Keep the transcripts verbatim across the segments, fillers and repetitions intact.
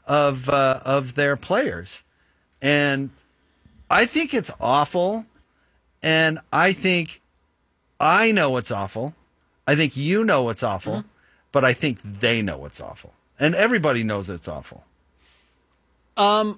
of uh, of their players. And I think it's awful. And I think I know it's awful. I think you know it's awful. Mm-hmm. But I think they know it's awful. And everybody knows it's awful. Um,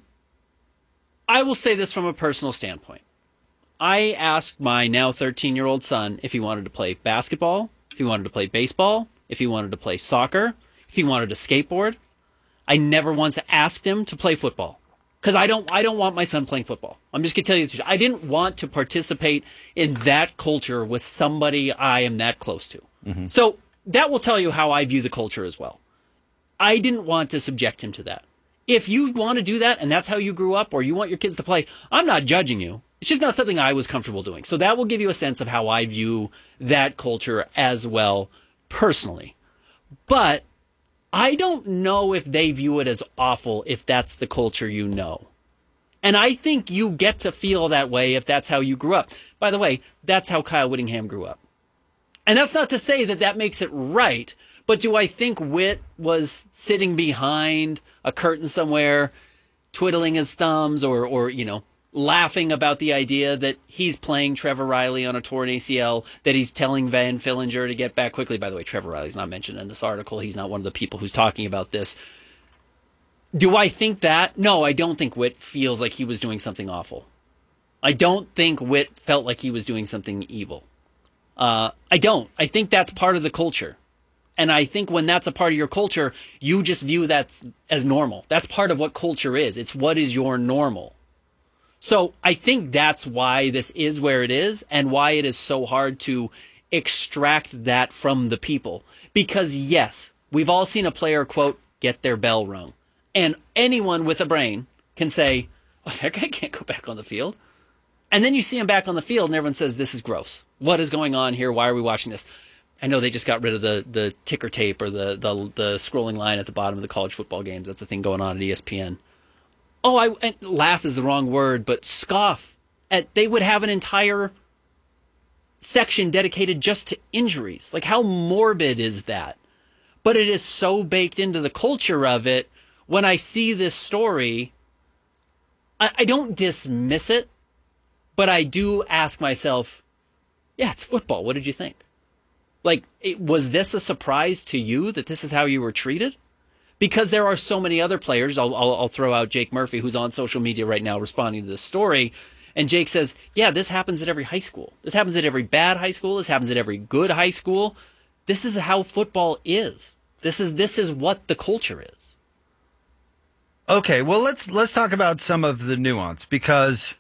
I will say this from a personal standpoint. I asked my now thirteen-year-old son if he wanted to play basketball, if he wanted to play baseball, if he wanted to play soccer, if he wanted to skateboard. I never once asked him to play football because I don't I don't want my son playing football. I'm just going to tell you the truth. I didn't want to participate in that culture with somebody I am that close to. Mm-hmm. So that will tell you how I view the culture as well. I didn't want to subject him to that. If you want to do that and that's how you grew up or you want your kids to play, I'm not judging you. It's just not something I was comfortable doing. So that will give you a sense of how I view that culture as well personally. But I don't know if they view it as awful if that's the culture you know. And I think you get to feel that way if that's how you grew up. By the way, that's how Kyle Whittingham grew up. And that's not to say that that makes it right. But do I think Whit was sitting behind a curtain somewhere, twiddling his thumbs or, or you know, laughing about the idea that he's playing Trevor Riley on a torn A C L, that he's telling Van Fillinger to get back quickly? By the way, Trevor Riley's not mentioned in this article. He's not one of the people who's talking about this. Do I think that? No, I don't think Whit feels like he was doing something awful. I don't think Whit felt like he was doing something evil. Uh, I don't. I think that's part of the culture. And I think when that's a part of your culture, you just view that as normal. That's part of what culture is. It's what is your normal. So I think that's why this is where it is and why it is so hard to extract that from the people. Because, yes, we've all seen a player, quote, get their bell rung. And anyone with a brain can say, oh, that guy can't go back on the field. And then you see him back on the field and everyone says, this is gross. What is going on here? Why are we watching this? I know they just got rid of the, the ticker tape or the, the the scrolling line at the bottom of the college football games. That's a thing going on at E S P N. Oh, I and laugh is the wrong word, but scoff at they would have an entire section dedicated just to injuries. Like, how morbid is that? But it is so baked into the culture of it. When I see this story, I, I don't dismiss it, but I do ask myself, yeah, it's football. What did you think? Like, it, was this a surprise to you that this is how you were treated? Because there are so many other players. I'll, I'll, I'll throw out Jake Murphy, who's on social media right now responding to this story. And Jake says, yeah, this happens at every high school. This happens at every bad high school. This happens at every good high school. This is how football is. This is this is what the culture is. Okay, well, let's let's talk about some of the nuance, because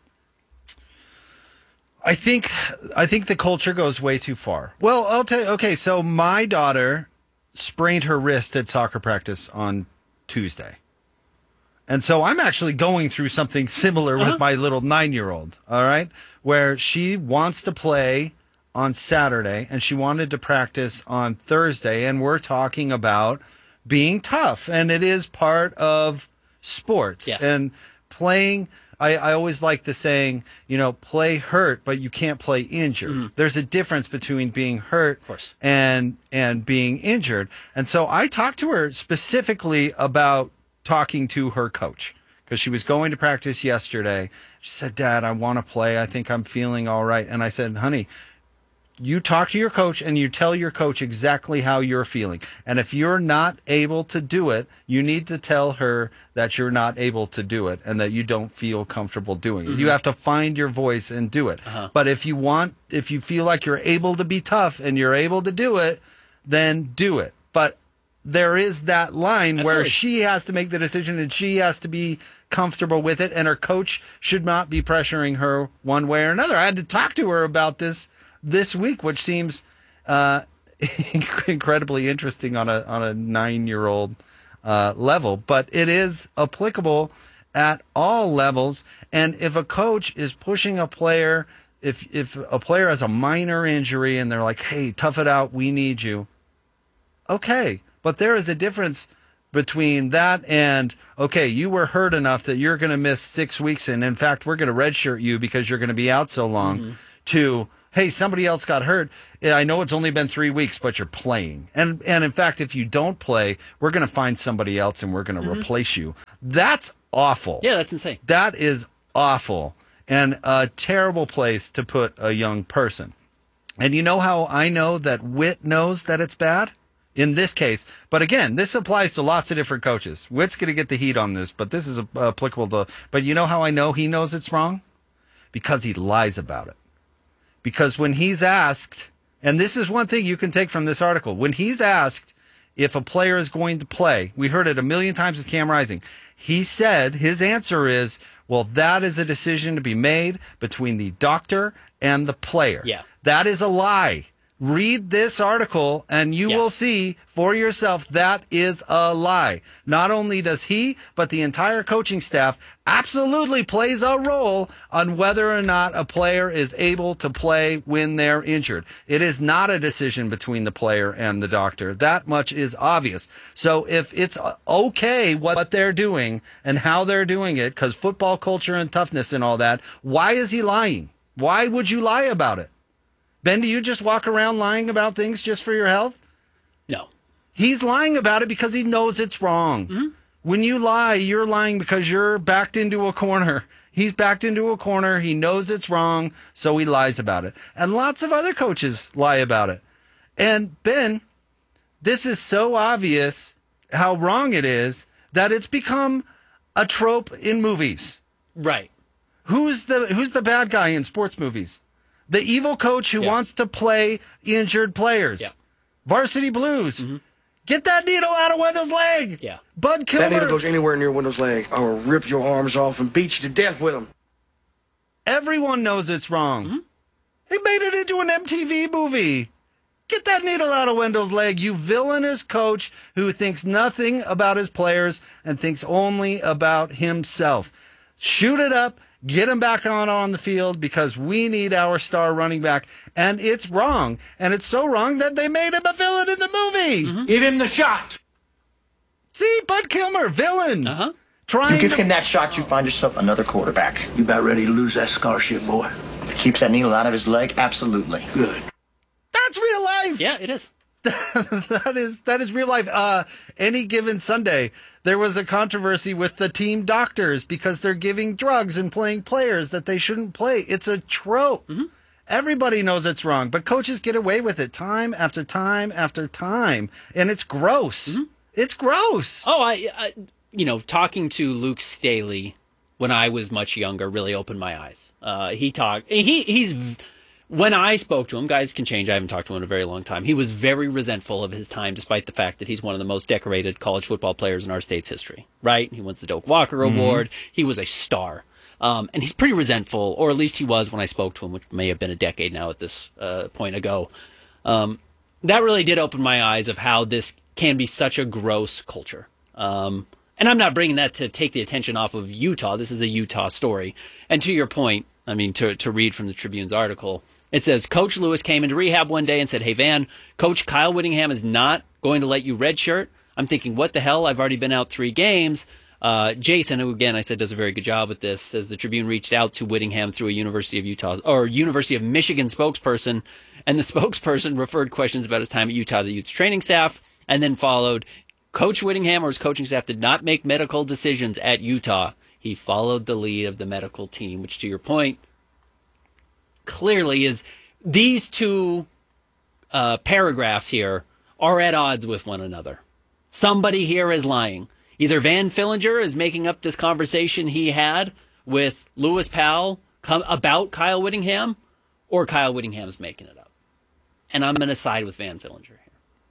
I think I think the culture goes way too far. Well, I'll tell you. Okay, so my daughter sprained her wrist at soccer practice on Tuesday. And so I'm actually going through something similar uh-huh. with my little nine-year-old, all right, where she wants to play on Saturday and she wanted to practice on Thursday, and we're talking about being tough, and it is part of sports. Yes. And playing, I, I always like the saying, you know, play hurt, but you can't play injured. Mm-hmm. There's a difference between being hurt of course. and and being injured. And so I talked to her specifically about talking to her coach, because she was going to practice yesterday. She said, Dad, I want to play. I think I'm feeling all right. And I said, honey, you talk to your coach and you tell your coach exactly how you're feeling. And if you're not able to do it, you need to tell her that you're not able to do it and that you don't feel comfortable doing it. Mm-hmm. You have to find your voice and do it. Uh-huh. But if you want, if you feel like you're able to be tough and you're able to do it, then do it. But there is that line Absolutely. Where she has to make the decision and she has to be comfortable with it, and her coach should not be pressuring her one way or another. I had to talk to her about this this week, which seems uh, incredibly interesting on a on a nine-year-old uh, level, but it is applicable at all levels. And if a coach is pushing a player, if if a player has a minor injury and they're like, "Hey, tough it out, we need you," okay. But there is a difference between that and, okay, you were hurt enough that you're going to miss six weeks, and in fact, we're going to redshirt you because you're going to be out so long, mm-hmm. to, hey, somebody else got hurt. I know it's only been three weeks, but you're playing. And and in fact, if you don't play, we're going to find somebody else and we're going to mm-hmm. replace you. That's awful. Yeah, that's insane. That is awful and a terrible place to put a young person. And you know how I know that Whit knows that it's bad? In this case. But again, this applies to lots of different coaches. Whit's going to get the heat on this, but this is applicable to... But you know how I know he knows it's wrong? Because he lies about it. Because when he's asked, and this is one thing you can take from this article, when he's asked if a player is going to play, we heard it a million times with Cam Rising, he said his answer is, well, that is a decision to be made between the doctor and the player. Yeah. That is a lie. Read this article and you yes. will see for yourself that is a lie. Not only does he, but the entire coaching staff absolutely plays a role on whether or not a player is able to play when they're injured. It is not a decision between the player and the doctor. That much is obvious. So if it's okay what they're doing and how they're doing it, because football culture and toughness and all that, why is he lying? Why would you lie about it? Ben, do you just walk around lying about things just for your health? No. He's lying about it because he knows it's wrong. Mm-hmm. When you lie, you're lying because you're backed into a corner. He's backed into a corner. He knows it's wrong, so he lies about it. And lots of other coaches lie about it. And Ben, this is so obvious how wrong it is that it's become a trope in movies. Right. Who's the who's the bad guy in sports movies? The evil coach who yeah. wants to play injured players. Yeah. Varsity Blues. Mm-hmm. Get that needle out of Wendell's leg. Yeah. Bud Kilmer. That needle goes anywhere near Wendell's leg. I will rip your arms off and beat you to death with them. Everyone knows it's wrong. Mm-hmm. They made it into an M T V movie. Get that needle out of Wendell's leg, you villainous coach who thinks nothing about his players and thinks only about himself. Shoot it up. Get him back on on the field because we need our star running back. And it's wrong. And it's so wrong that they made him a villain in the movie. Mm-hmm. Give him the shot. See, Bud Kilmer, villain. Uh-huh. Trying you give to... him that shot, you find yourself another quarterback. You about ready to lose that scholarship, boy? If it keeps that needle out of his leg, absolutely. Good. That's real life. Yeah, it is. that is that is real life. Uh, any given Sunday, there was a controversy with the team doctors because they're giving drugs and playing players that they shouldn't play. It's a trope. Mm-hmm. Everybody knows it's wrong, but coaches get away with it time after time after time, and it's gross. Mm-hmm. It's gross. Oh, I, I, you know, talking to Luke Staley when I was much younger really opened my eyes. Uh, he talked. He he's. When I spoke to him, guys can change. I haven't talked to him in a very long time. He was very resentful of his time, despite the fact that he's one of the most decorated college football players in our state's history, right? He wins the Doak Walker mm-hmm. Award. He was a star. Um, and he's pretty resentful, or at least he was when I spoke to him, which may have been a decade now at this uh, point ago. Um, that really did open my eyes of how this can be such a gross culture. Um, and I'm not bringing that to take the attention off of Utah. This is a Utah story. And to your point, I mean, to, to read from the Tribune's article, it says, Coach Lewis came into rehab one day and said, hey, Van, Coach Kyle Whittingham is not going to let you redshirt. I'm thinking, what the hell? I've already been out three games. Uh, Jason, who, again, I said does a very good job with this, says the Tribune reached out to Whittingham through a University of Utah or University of Michigan spokesperson, and the spokesperson referred questions about his time at Utah to the Utes training staff, and then followed, Coach Whittingham or his coaching staff did not make medical decisions at Utah. He followed the lead of the medical team, which, to your point, clearly is these two uh, paragraphs here are at odds with one another. Somebody here is lying. Either Van Fillinger is making up this conversation he had with Lewis Powell come about Kyle Whittingham, or Kyle Whittingham's making it up. And I'm going to side with Van Fillinger here.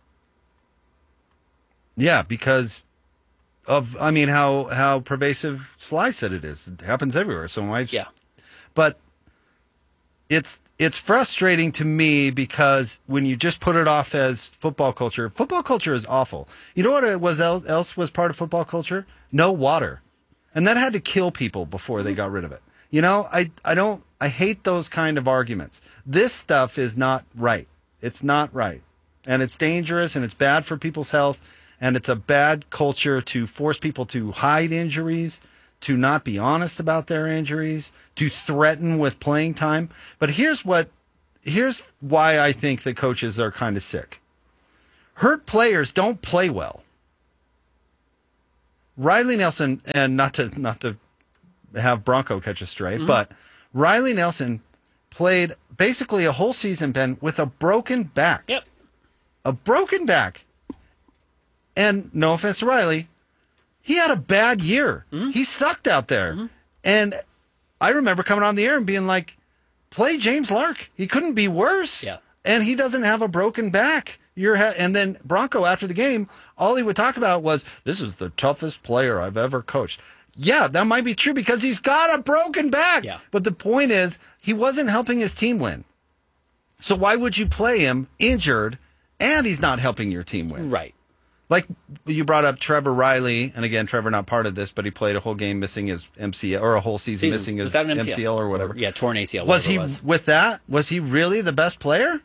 Yeah, because of, I mean, how, how pervasive Sly said it is. It happens everywhere. So my, yeah. But it's it's frustrating to me because when you just put it off as football culture, football culture is awful. You know what it was else, else was part of football culture? No water. And that had to kill people before they got rid of it. You know, I, I don't, I hate those kind of arguments. This stuff is not right. It's not right. And it's dangerous and it's bad for people's health. And it's a bad culture to force people to hide injuries, to not be honest about their injuries, to threaten with playing time. But here's what here's why I think the coaches are kind of sick. Hurt players don't play well. Riley Nelson, and not to not to have Bronco catch a stray, mm-hmm. but Riley Nelson played basically a whole season, Ben, with a broken back. Yep. A broken back. And no offense to Riley, he had a bad year. Mm-hmm. He sucked out there. Mm-hmm. And I remember coming on the air and being like, play James Lark. He couldn't be worse. Yeah. And he doesn't have a broken back. You're ha- and then Bronco, after the game, all he would talk about was, this is the toughest player I've ever coached. Yeah, that might be true because he's got a broken back. Yeah. But the point is, he wasn't helping his team win. So why would you play him injured and he's not helping your team win? Right. Like you brought up Trevor Riley, and again, Trevor not part of this, but he played a whole game missing his M C L, or a whole season, Season, missing his without an M C L. M C L or whatever. Or, yeah, torn A C L. Was he, was. with that, was he really the best player?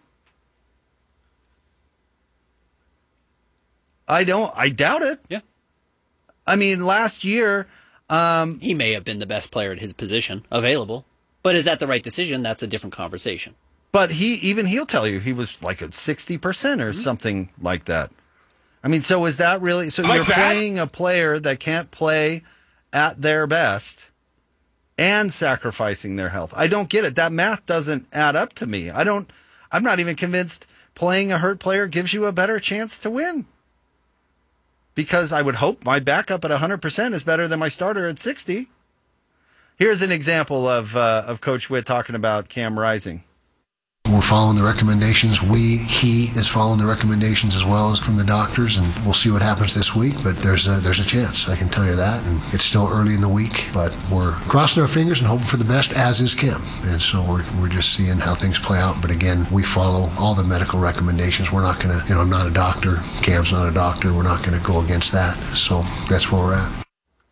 I don't, I doubt it. Yeah. I mean, last year... Um, he may have been the best player at his position available, but is that the right decision? That's a different conversation. But he, even he'll tell you, he was like at sixty percent or mm-hmm. something like that. I mean, so is that really... So like you're that? Playing a player that can't play at their best and sacrificing their health. I don't get it. That math doesn't add up to me. I don't... I'm not even convinced playing a hurt player gives you a better chance to win. Because I would hope my backup at one hundred percent is better than my starter at sixty. Here's an example of uh, of Coach Witt talking about Cam Rising. We're following the recommendations. We, he is following the recommendations as well as from the doctors, and we'll see what happens this week. But there's a, there's a chance, I can tell you that. And it's still early in the week, but we're crossing our fingers and hoping for the best, as is Cam. And so we're we're just seeing how things play out. But again, we follow all the medical recommendations. We're not going to, you know, I'm not a doctor. Cam's not a doctor. We're not going to go against that. So that's where we're at.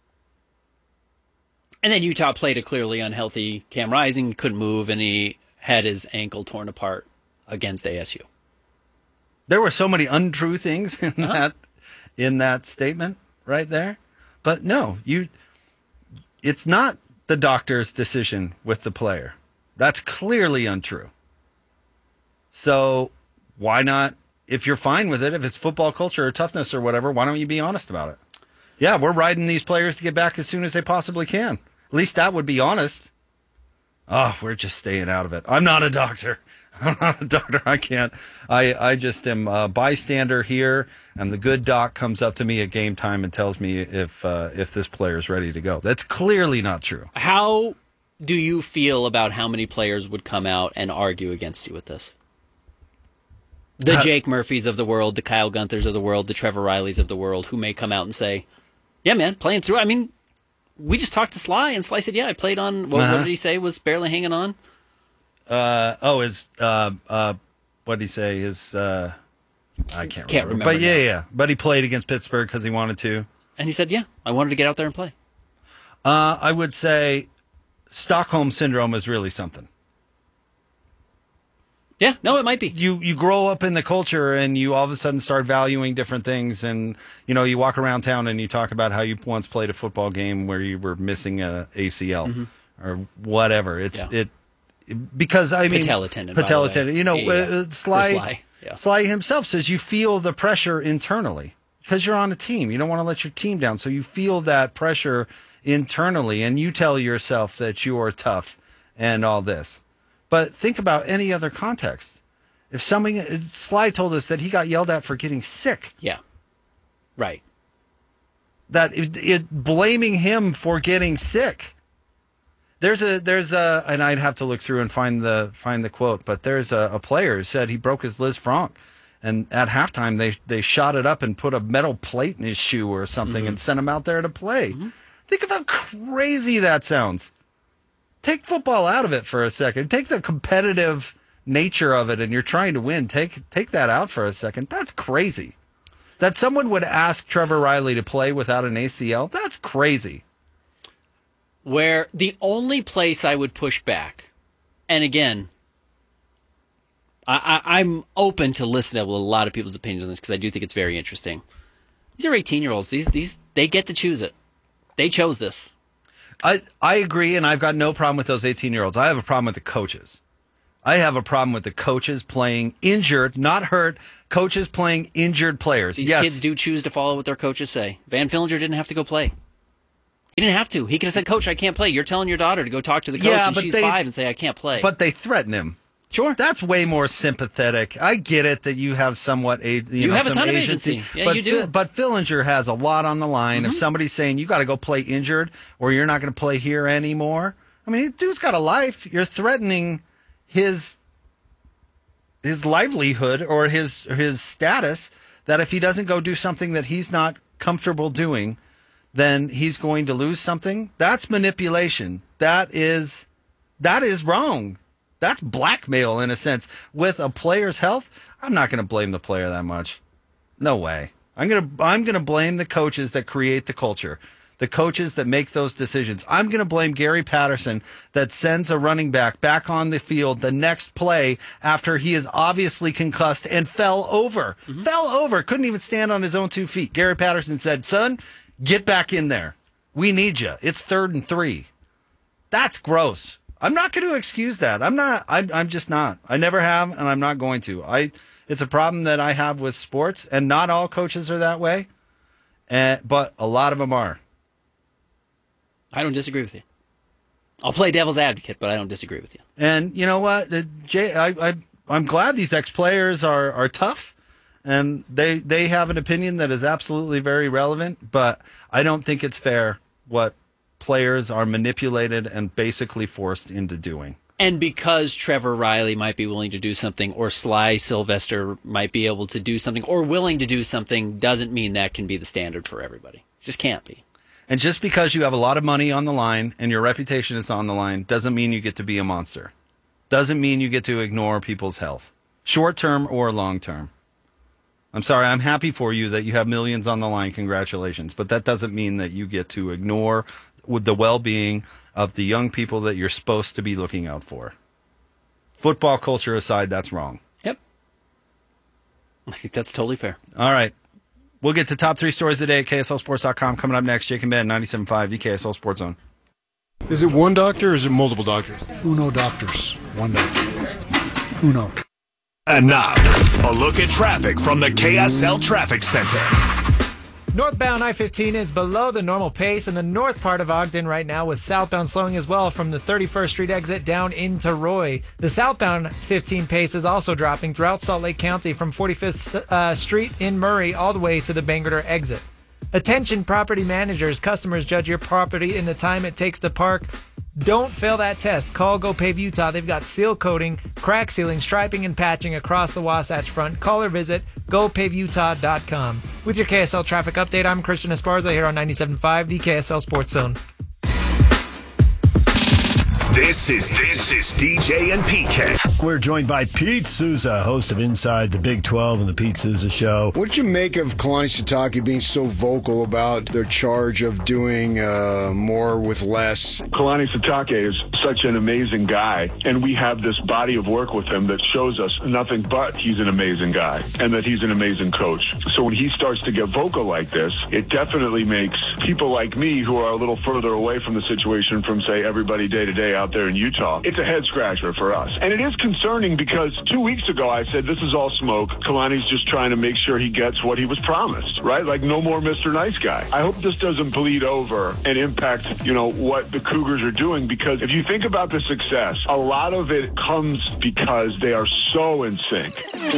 And then Utah played a clearly unhealthy Cam Rising, couldn't move, and he had his ankle torn apart against A S U. There were so many untrue things in uh-huh. that in that statement right there. But no, you it's not the doctor's decision with the player. That's clearly untrue. So why not, if you're fine with it, if it's football culture or toughness or whatever, why don't you be honest about it? Yeah, we're riding these players to get back as soon as they possibly can. At least that would be honest. Oh, we're just staying out of it. I'm not a doctor. I'm not a doctor. I can't. I, I just am a bystander here, and the good doc comes up to me at game time and tells me if uh, if this player is ready to go. That's clearly not true. How do you feel about how many players would come out and argue against you with this? The uh, Jake Murphys of the world, the Kyle Gunthers of the world, the Trevor Rileys of the world, who may come out and say, yeah, man, playing through. I mean, we just talked to Sly, and Sly said, yeah, I played on, what, uh-huh. what did he say, was barely hanging on? Uh, oh, his, uh, uh, what did he say? His, uh, I can't, can't remember. remember. But yeah, now. yeah. But he played against Pittsburgh because he wanted to. And he said, yeah, I wanted to get out there and play. Uh, I would say Stockholm Syndrome is really something. Yeah, no, it might be. You you grow up in the culture and you all of a sudden start valuing different things, and you know you walk around town and you talk about how you once played a football game where you were missing a A C L mm-hmm. or whatever. It's yeah. it because I mean patella tendon. Patella tendon. You know, yeah, yeah. Uh, Sly Sly. Yeah. Sly himself says you feel the pressure internally because you're on a team. You don't want to let your team down, so you feel that pressure internally, and you tell yourself that you are tough and all this. But think about any other context. If somebody, Sly told us that he got yelled at for getting sick. Yeah, right. That it, it blaming him for getting sick. There's a there's a, and I'd have to look through and find the find the quote. But there's a, a player who said he broke his Liz Franck, and at halftime they they shot it up and put a metal plate in his shoe or something mm-hmm. and sent him out there to play. Mm-hmm. Think of how crazy that sounds. Take football out of it for a second. Take the competitive nature of it, and you're trying to win. Take take that out for a second. That's crazy. That someone would ask Trevor Riley to play without an A C L, that's crazy. Where the only place I would push back, and again, I, I, I'm open to listening to a lot of people's opinions on this because I do think it's very interesting. These are eighteen-year-olds. These these they get to choose it. They chose this. I I agree, and I've got no problem with those eighteen-year-olds. I have a problem with the coaches. I have a problem with the coaches playing injured, not hurt, coaches playing injured players. These yes. kids do choose to follow what their coaches say. Van Fillinger didn't have to go play. He didn't have to. He could have said, Coach, I can't play. You're telling your daughter to go talk to the coach Yeah, and but she's they- five and say, I can't play. But they threaten him. Sure. That's way more sympathetic. I get it that you have somewhat a, you, You know, have a some ton of agency, agency. Yeah, but you do. Fi- but Fillinger has a lot on the line. Mm-hmm. If somebody's saying you got to go play injured or you're not going to play here anymore, I mean, dude's got a life. You're threatening his his livelihood or his his status. That if he doesn't go do something that he's not comfortable doing, then he's going to lose something. That's manipulation. That is that is wrong. That's blackmail in a sense. With a player's health, I'm not going to blame the player that much. No way. I'm going to I'm going to blame the coaches that create the culture. The coaches that make those decisions. I'm going to blame Gary Patterson that sends a running back back on the field the next play after he is obviously concussed and fell over. Mm-hmm. Fell over. Couldn't even stand on his own two feet. Gary Patterson said, son, get back in there. We need you. It's third and three. That's gross. I'm not going to excuse that. I'm not. I'm, I'm just not. I never have, and I'm not going to. I. It's a problem that I have with sports, and not all coaches are that way, and, but a lot of them are. I don't disagree with you. I'll play devil's advocate, but I don't disagree with you. And you know what, Uh, Jay? I, I, I'm glad these ex-players are, are tough, and they they have an opinion that is absolutely very relevant, but I don't think it's fair what players are manipulated and basically forced into doing. And because Trevor Riley might be willing to do something, or Sly Sylvester might be able to do something, or willing to do something, doesn't mean that can be the standard for everybody. It just can't be. And just because you have a lot of money on the line and your reputation is on the line doesn't mean you get to be a monster. Doesn't mean you get to ignore people's health, short term or long term. I'm sorry, I'm happy for you that you have millions on the line. Congratulations. But that doesn't mean that you get to ignore with the well-being of the young people that you're supposed to be looking out for. Football culture aside, that's wrong. Yep. I think that's totally fair. All right. We'll get to top three stories of the day at K S L Sports dot com coming up next. Jake and Ben, ninety-seven point five, the K S L Sports Zone. Is it one doctor or is it multiple doctors? Uno doctors. One doctor. Uno. And now, a look at traffic from the K S L Traffic Center. Northbound I fifteen is below the normal pace in the north part of Ogden right now, with southbound slowing as well from the thirty-first Street exit down into Roy. The southbound fifteen pace is also dropping throughout Salt Lake County from forty-fifth uh, Street in Murray all the way to the Bangor exit. Attention property managers, customers judge your property in the time it takes to park. Don't fail that test. Call GoPave Utah. They've got seal coating, crack sealing, striping, and patching across the Wasatch Front. Call or visit go pave utah dot com. With your K S L traffic update, I'm Christian Esparza here on ninety-seven point five, the K S L Sports Zone. This is this is D J and P K. We're joined by Pete Souza, host of Inside the Big twelve and the Pete Souza Show. What did you make of Kalani Sitake being so vocal about their charge of doing uh, more with less? Kalani Sitake is such an amazing guy, and we have this body of work with him that shows us nothing but he's an amazing guy and that he's an amazing coach. So when he starts to get vocal like this, it definitely makes people like me, who are a little further away from the situation from, say, everybody day to day out there in Utah, it's a head scratcher for us. And it is concerning because two weeks ago I said this is all smoke. Kalani's just trying to make sure he gets what he was promised, right? Like no more Mister Nice Guy. I hope this doesn't bleed over and impact, you know, what the Cougars are doing, because if you think about the success, a lot of it comes because they are so in sync.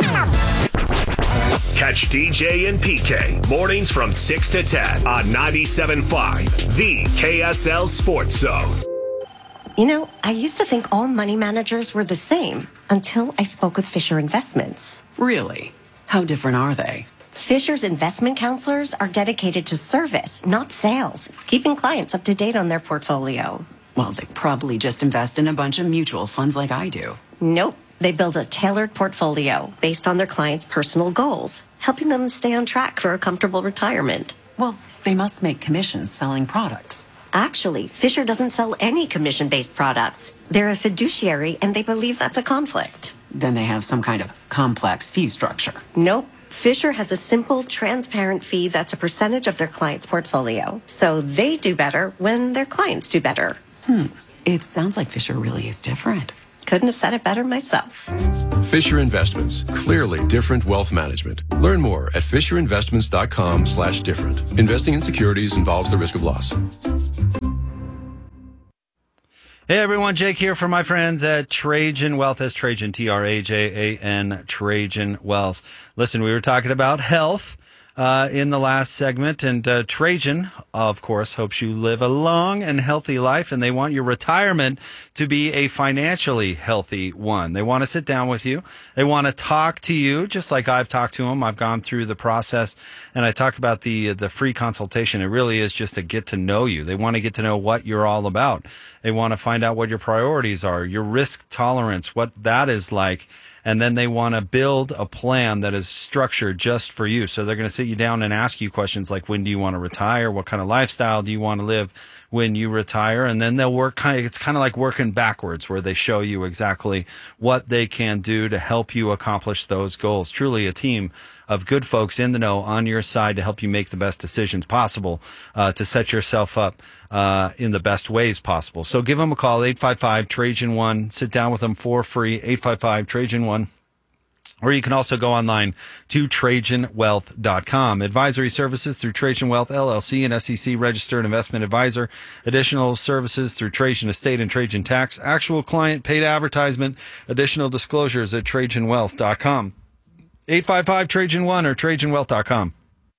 Catch D J and P K mornings from six to ten on ninety-seven point five, the K S L Sports Zone. You know, I used to think all money managers were the same until I spoke with Fisher Investments. Really? How different are they? Fisher's investment counselors are dedicated to service, not sales, keeping clients up to date on their portfolio. Well, they probably just invest in a bunch of mutual funds like I do. Nope. They build a tailored portfolio based on their clients' personal goals, helping them stay on track for a comfortable retirement. Well, they must make commissions selling products. Actually, Fisher doesn't sell any commission-based products. They're a fiduciary, and they believe that's a conflict. Then they have some kind of complex fee structure. Nope. Fisher has a simple, transparent fee that's a percentage of their client's portfolio. So they do better when their clients do better. Hmm. It sounds like Fisher really is different. Couldn't have said it better myself. Fisher Investments, clearly different wealth management. Learn more at fisherinvestments.com slash different. Investing in securities involves the risk of loss. Hey everyone, Jake here for my friends at Trajan Wealth. That's Trajan, T R A J A N, Trajan Wealth. Listen, we were talking about health uh, in the last segment, and uh, Trajan, of course, hopes you live a long and healthy life, and they want your retirement to be a financially healthy one. They want to sit down with you. They want to talk to you, just like I've talked to them. I've gone through the process, and I talk about the the free consultation. It really is just to get to know you. They want to get to know what you're all about. They want to find out what your priorities are, your risk tolerance, what that is like. And then they want to build a plan that is structured just for you. So they're going to sit you down and ask you questions like, when do you want to retire? What kind of lifestyle do you want to live when you retire? And then they'll work kind of, it's kind of like working backwards, where they show you exactly what they can do to help you accomplish those goals. Truly a team of good folks in the know on your side to help you make the best decisions possible, uh, to set yourself up uh, in the best ways possible. So give them a call, eight five five, Trajan one. Sit down with them for free, eight five five, Trajan one. Or you can also go online to Trajan Wealth dot com. Advisory services through Trajan Wealth, L L C, an S E C registered investment advisor. Additional services through Trajan Estate and Trajan Tax. Actual client paid advertisement. Additional disclosures at Trajan Wealth dot com. eight five five, Trajan one or Trajan Wealth dot com.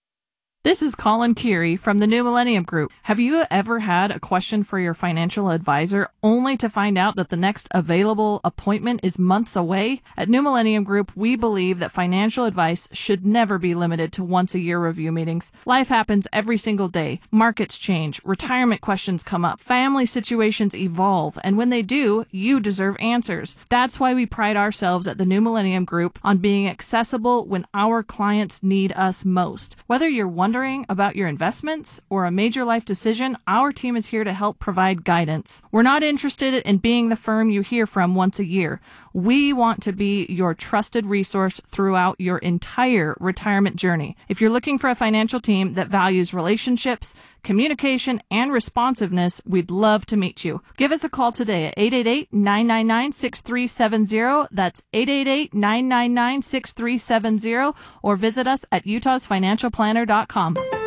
This is Colin Keary from the New Millennium Group. Have you ever had a question for your financial advisor only to find out that the next available appointment is months away? At New Millennium Group, we believe that financial advice should never be limited to once-a-year review meetings. Life happens every single day. Markets change, retirement questions come up, family situations evolve, and when they do, you deserve answers. That's why we pride ourselves at the New Millennium Group on being accessible when our clients need us most. Whether you're wondering about your investments or a major life decision, our team is here to help provide guidance. We're not interested in being the firm you hear from once a year. We want to be your trusted resource throughout your entire retirement journey. If you're looking for a financial team that values relationships, communication, and responsiveness, we'd love to meet you. Give us a call today at eight eight eight, nine nine nine, six three seven zero. That's eight eight eight, nine nine nine, six three seven zero, or visit us at utahs financial planner dot com.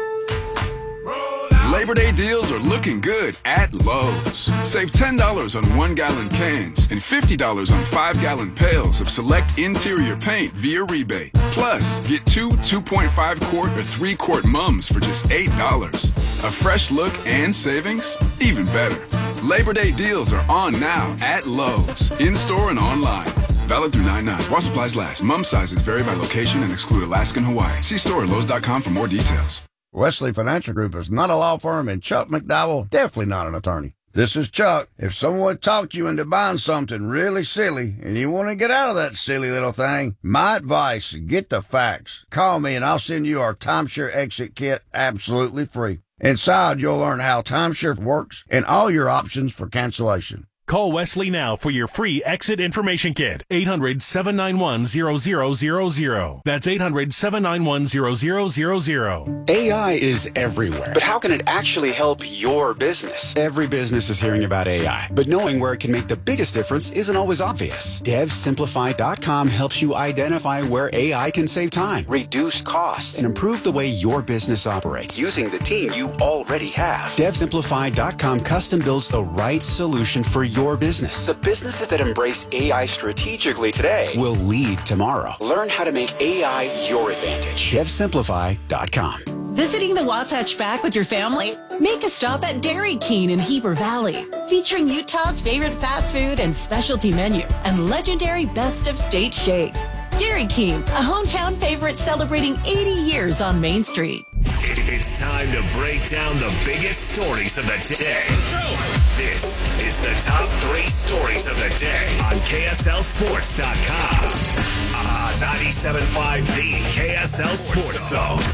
Labor Day deals are looking good at Lowe's. Save ten dollars on one-gallon cans and fifty dollars on five-gallon pails of select interior paint via rebate. Plus, get two two point five quart or three quart mums for just eight dollars. A fresh look and savings? Even better. Labor Day deals are on now at Lowe's, in-store and online. Valid through nine nine. While supplies last. Mum sizes vary by location and exclude Alaska and Hawaii. See store at Lowe's dot com for more details. Wesley Financial Group is not a law firm, and Chuck McDowell, definitely not an attorney. This is Chuck. If someone talked you into buying something really silly and you want to get out of that silly little thing, my advice, get the facts. Call me and I'll send you our timeshare exit kit absolutely free. Inside, you'll learn how timeshare works and all your options for cancellation. Call Wesley now for your free exit information kit. eight hundred, seven nine one, zero zero zero zero. That's eight hundred, seven nine one, zero zero zero zero. A I is everywhere, but how can it actually help your business? Every business is hearing about A I, but knowing where it can make the biggest difference isn't always obvious. Dev Simplify dot com helps you identify where A I can save time, reduce costs, and improve the way your business operates using the team you already have. Dev Simplify dot com custom builds the right solution for your business. The businesses that embrace A I strategically today will lead tomorrow. Learn how to make A I your advantage. Dev Simplify dot com. Visiting the Wasatch Back with your family? Make a stop at Dairy King in Heber Valley, featuring Utah's favorite fast food and specialty menu and legendary best of state shakes. Dairy King, a hometown favorite celebrating eighty years on Main Street. It's time to break down the biggest stories of the day. This is the top three stories of the day on K S L Sports dot com. On ninety-seven point five, the K S L Sports Zone.